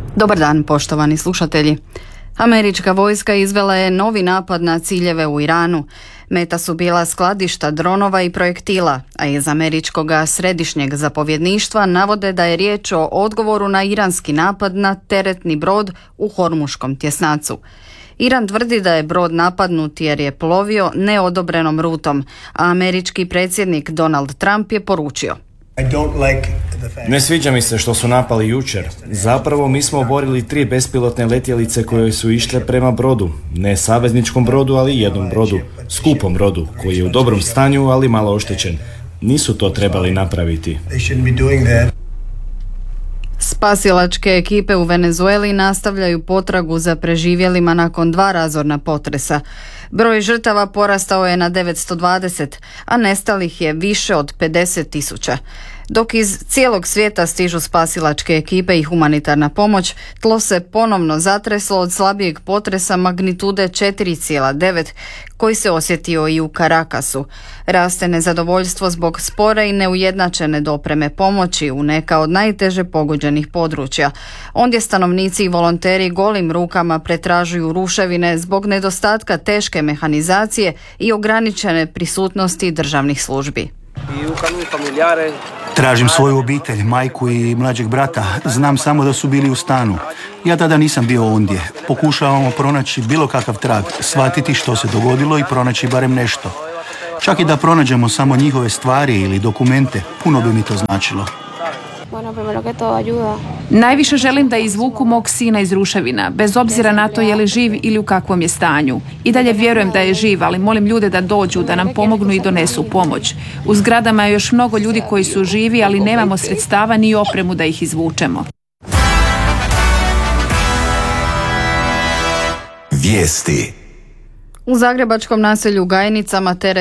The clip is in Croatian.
Dobar dan, poštovani slušatelji. Američka vojska izvela je novi napad na ciljeve u Iranu. Meta su bila skladišta dronova i projektila, a iz američkog središnjeg zapovjedništva navode da je riječ o odgovoru na iranski napad na teretni brod u Hormuškom tjesnacu. Iran tvrdi da je brod napadnut jer je plovio neodobrenom rutom, a američki predsjednik Donald Trump je poručio: Ne sviđa mi se što su napali jučer. Zapravo mi smo oborili 3 bespilotne letjelice koje su išle prema brodu. Ne savezničkom brodu, ali jednom brodu. Skupom brodu, koji je u dobrom stanju, ali malo oštećen. Nisu to trebali napraviti. Spasilačke ekipe u Venezueli nastavljaju potragu za preživjelima nakon 2 razorna potresa. Broj žrtava porastao je na 920, a nestalih je više od 50.000. Dok iz cijelog svijeta stižu spasilačke ekipe i humanitarna pomoć, tlo se ponovno zatreslo od slabijeg potresa magnitude 4,9 koji se osjetio i u Caracasu. Raste nezadovoljstvo zbog spore i neujednačene dopreme pomoći u neka od najteže pogođenih područja. Ondje stanovnici i volonteri golim rukama pretražuju ruševine zbog nedostatka teške mehanizacije i ograničene prisutnosti državnih službi. Tražim svoju obitelj, majku i mlađeg brata. Znam samo da su bili u stanu. Ja tada nisam bio ondje. Pokušavamo pronaći bilo kakav trag, shvatiti što se dogodilo i pronaći barem nešto. Čak i da pronađemo samo njihove stvari ili dokumente, puno bi mi to značilo. Najviše želim da izvuku mog sina iz ruševina, bez obzira na to je li živ ili u kakvom je stanju. I dalje vjerujem da je živ, ali molim ljude da dođu, da nam pomognu i donesu pomoć. U zgradama je još mnogo ljudi koji su živi, ali nemamo sredstava ni opremu da ih izvučemo. Vijesti. U zagrebačkom naselju Gajnicama teret